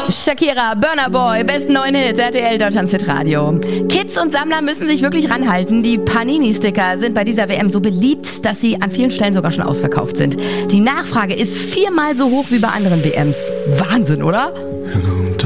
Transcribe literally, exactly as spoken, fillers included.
Shakira, Burna Boy, besten neuen Hits, R T L Deutschland Hit Radio. Kids und Sammler müssen sich wirklich ranhalten. Die Panini-Sticker sind bei dieser W M so beliebt, dass sie an vielen Stellen sogar schon ausverkauft sind. Die Nachfrage ist viermal so hoch wie bei anderen W Ms. Wahnsinn, oder? Hello.